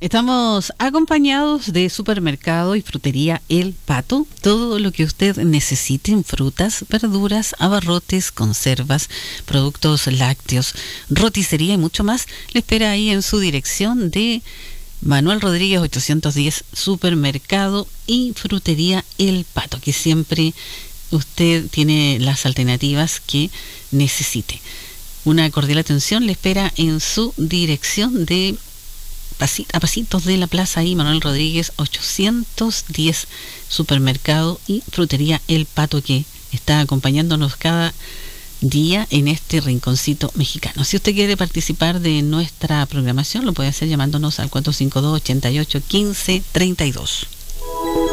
Estamos acompañados de Supermercado y Frutería El Pato. Todo lo que usted necesite en frutas, verduras, abarrotes, conservas, productos lácteos, roticería y mucho más, le espera ahí en su dirección de Manuel Rodríguez 810, Supermercado y Frutería El Pato, que siempre usted tiene las alternativas que necesite. Una cordial atención le espera en su dirección de a pasitos de la plaza ahí, Manuel Rodríguez 810, Supermercado y Frutería El Pato, que está acompañándonos cada día en este rinconcito mexicano. Si usted quiere participar de nuestra programación, lo puede hacer llamándonos al 452-88-15-32.